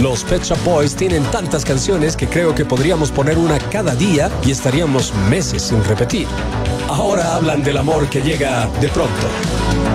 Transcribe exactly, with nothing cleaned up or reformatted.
Los Pet Shop Boys tienen tantas canciones que creo que podríamos poner una cada día y estaríamos meses sin repetir. Ahora hablan del amor que llega de pronto.